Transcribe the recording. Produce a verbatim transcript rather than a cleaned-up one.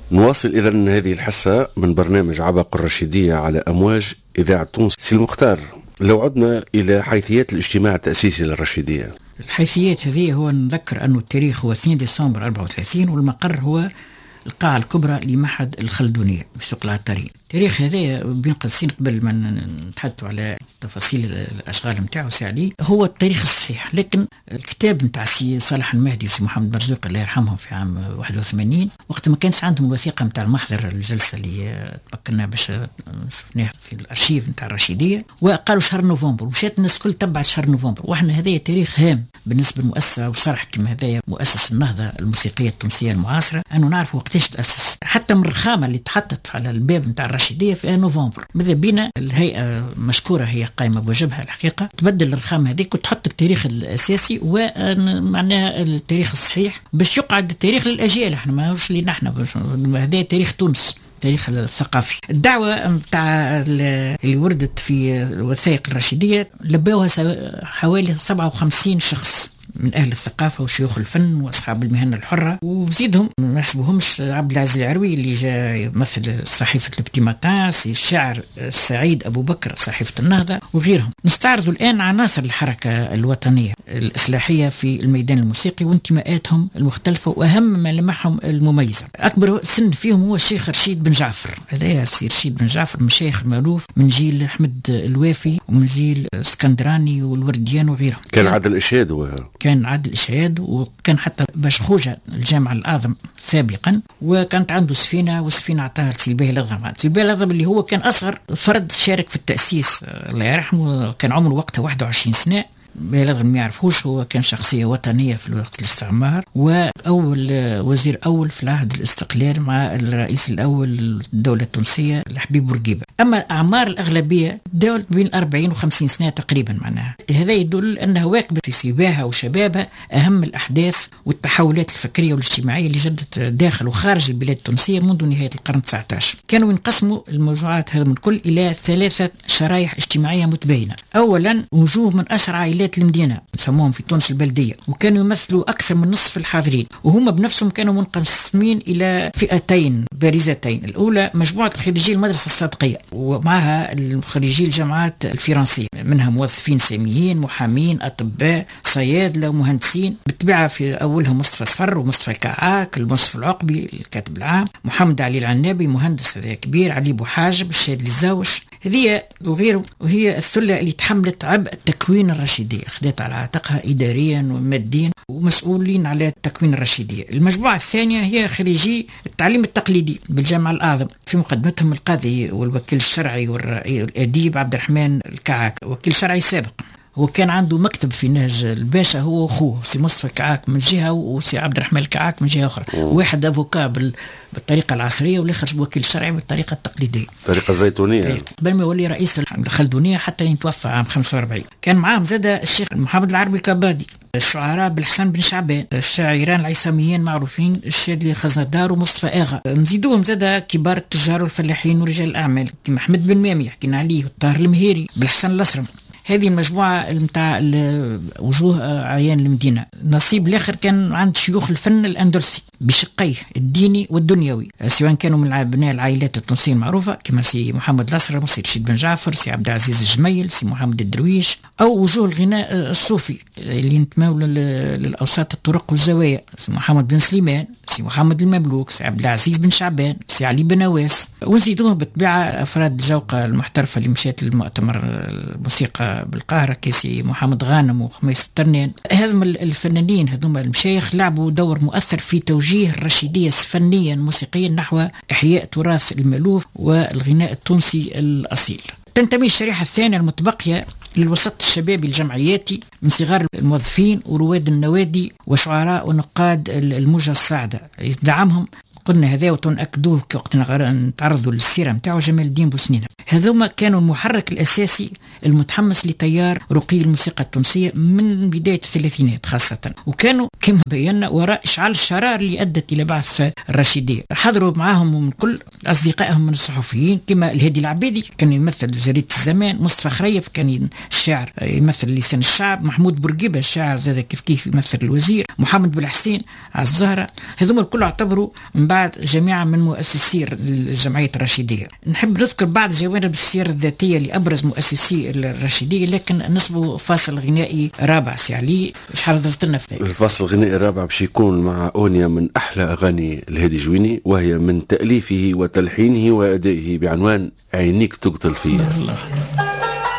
نواصل إذن هذه الحصة من برنامج عبق الرشيدية على أمواج إذاعة تونس. سي المختار، لو عدنا إلى حيثيات الاجتماع التأسيسي للرشيدية. الحيثيات هذه هو نذكر أنه التاريخ هو اثنين ديسمبر أربعة وثلاثين والمقر هو القاعة الكبرى لمعهد الخلدونية في سوق العطارين. التاريخ هذا بين قوسين قبل ما نتحدثوا على تفاصيل الأشغال متاعه سعلي هو التاريخ الصحيح، لكن الكتاب متاع سي صالح المهدي وسي محمد مرزوق الله يرحمهم في عام واحد وثمانين وقت ما كانش عندهم الوثيقة متاع المحضر الجلسة اللي تمكنا باش شفناها في الأرشيف متاع الرشيدية، وقالوا شهر نوفمبر ومشات الناس كل تبعت شهر نوفمبر. واحنا هذا تاريخ هام بالنسبة للمؤسسة وصرح كما هذا مؤسس النهضة الموسيقية التونسية المعاصرة أنه نعرف وقتاش تأسس، حتى من الرخامة اللي تحطت على الباب متاع الرشيدية في نوفمبر. ماذا بينا الهيئة مشكورة هي قائمة بواجبها الحقيقة تبدل الرخامة هذيك وتحط التاريخ الأساسي ومعناها التاريخ الصحيح باش يقعد التاريخ للأجيال. احنا ما هوش اللي نحن هذا تاريخ تونس، التاريخ الثقافي. الدعوة متاع اللي وردت في الوثائق الرشيدية لبوها حوالي سبعة وخمسين شخص من أهل الثقافة وشيوخ الفن وأصحاب المهنة الحرة، وزيدهم ما نحسبوهمش عبد العزيز العروي اللي جاء يمثل صحيفة الابتيماتان، الشاعر السعيد أبو بكر صحيفة النهضة وغيرهم. نستعرض الآن عناصر الحركة الوطنية الإصلاحية في الميدان الموسيقي وانتماءاتهم المختلفة وأهم ملامحهم المميزة. أكبر سن فيهم هو الشيخ رشيد بن جعفر. هذا سي رشيد بن جعفر مشايخ المألوف من جيل أحمد الوافي ومن جيل اسكندراني والورديان وغيرهم. كان عادل الإشهاد هو كان عادل إشهاد وكان حتى باش خوجة الجامع الأعظم سابقا، وكانت عنده سفينة والسفينة عطاها لسيلبيه الأضغم. سيلبيه الأضغم اللي هو كان أصغر فرد شارك في التأسيس الله يرحمه، كان عمره وقتها واحد وعشرين سنة. بلغ ما يعرفوش هو كان شخصية وطنية في الوقت الاستعمار وأول وزير أول في العهد الاستقلال مع الرئيس الأول للدولة التونسية الحبيب بورقيبة. أما أعمار الأغلبية دول بين أربعين وخمسين سنة تقريبا. معناها هذا يدل أنها واكبة في سباها وشبابها أهم الأحداث والتحولات الفكرية والاجتماعية اللي جدت داخل وخارج البلاد التونسية منذ نهاية القرن تسعة عشر. كانوا ينقسموا الموضوعات هذا من كل إلى ثلاثة شرائح اجتماعية متباينة. أولا وجوه من أشهر عائلات المدينة نسموهم في تونس البلدية، وكانوا يمثلوا أكثر من نصف الحاضرين، وهم بنفسهم كانوا منقسمين إلى فئتين بارزتين. الأولى مجموعة خريجي المدرسة الصادقية ومعها خريجي الجامعات الفرنسية، منها موظفين ساميين محامين أطباء صيادلة ومهندسين. بالطبيعة في أولهم مصطفى صفر ومصطفى الكعاك المصطفى العقبي الكاتب العام، محمد علي العنابي مهندس هذا كبير، علي بوحاجب الشهيد للزاوش، هذه وغيره. وهي الثلة اللي تحملت عبء التكوين الرشيدية، خدت على عاتقها إداريا وماديا ومسؤولين على التكوين الرشيدية. المجموعة الثانية هي خريجي التعليم التقليدي بالجامعة الأعظم، في مقدمتهم القاضي والوكيل الشرعي والأديب عبد الرحمن الكعاك، وكيل شرعي سابق. هو كان عنده مكتب في نهج الباشا هو واخوه سي مصطفى الكعاك من جهه وسي عبد الرحمن الكعاك من جهه اخرى، واحد افوكا بالطريقه العصريه والاخر وكيل شرعي بالطريقه التقليديه الطريقه الزيتونيه قبل ما يولي رئيس الخلدونيه حتى يتوفى عام خمسة وأربعين. كان معاهم زاد الشيخ محمد العربي الكبادي، الشعراء بالحسن بن شعبان، الشاعران العيساميين معروفين الشادلي خزندار ومصطفى اغا. نزيدوهم زاد كبار التجار والفلاحين ورجال الاعمال كما احمد بن مامي حكينا عليه والطاهر المهيري بالحسن الأسرم. هذه المجموعة متاع وجوه عيان المدينة. نصيب الآخر كان عند شيوخ الفن الأندلسي بشقيه الديني والدنيوي، سواء كانوا من أبناء العائلات التونسية المعروفة كما سي محمد الأسرم وسي رشيد بن جعفر، سي عبد العزيز الجميل، سي محمد الدرويش، أو وجوه الغناء الصوفي اللي ينتموا للأوساط الطرق والزوايا، سي محمد بن سليمان، سي محمد المملوك، سي عبد العزيز بن شعبان، سي علي بن نواس. ونزيدوه بالطبيعة أفراد الجوقة المحترفة اللي مشات للمؤتمر الموسيقى بالقاهرة كيسي محمد غانم وخميس الترنان. هذم الفنانين هذوم المشايخ لعبوا دور مؤثر في توجيه الرشيدية فنيا موسيقيا نحو إحياء تراث المألوف والغناء التونسي الأصيل. تنتمي الشريحة الثانية المتبقية للوسط الشبابي الجمعياتي من صغار الموظفين ورواد النوادي وشعراء ونقاد الموجة الصاعدة. يدعمهم قلنا هذا وتنأكدوه وقت نتعرضوا للسيرة متاعه جمال الدين بوسنينة. هذوما كانوا المحرك الأساسي المتحمس لتيار رقي الموسيقى التونسية من بداية الثلاثينات خاصة، وكانوا كما بينا وراء إشعال الشرار اللي أدت إلى بعث الرشيدية. حضروا معاهم من كل أصدقائهم من الصحفيين كما الهادي العبيدي كان يمثل جريدة الزمان، مصطفى خريف كان الشاعر يمثل لسان الشعب، محمود بورقيبة الشاعر زاد كيف كيف يمثل الوزير، محمد بالحسين على الزهرة. هذوما الكل اعتبروا من بعد جماعة من مؤسسي الجمعية الرشيدية. نحب نذكر بعض جوانب السيرة الذاتية لأبرز مؤسسي الرشيدية، لكن نصبوا فاصل غنائي رابع سي علي. ايش حضرت لنا في الفاصل الغنائي الرابع باش يكون مع أغنية من أحلى أغاني الهادي جويني، وهي من تأليفه وتلحينه وأدائه بعنوان عينيك تقتل فيها. الله.